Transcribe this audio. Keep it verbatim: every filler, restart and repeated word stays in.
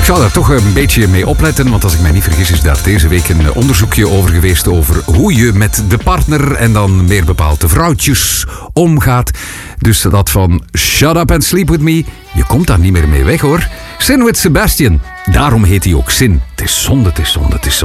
ga daar toch een beetje mee opletten, want als ik mij niet vergis is daar deze week een onderzoekje over geweest over hoe je met de partner en dan meer bepaald de vrouwtjes omgaat. Dus dat van Shut Up and Sleep With Me, je komt daar niet meer mee weg hoor. Sin with Sebastian, daarom heet hij ook Sin. Het is zonde, het is zonde, het is zonde.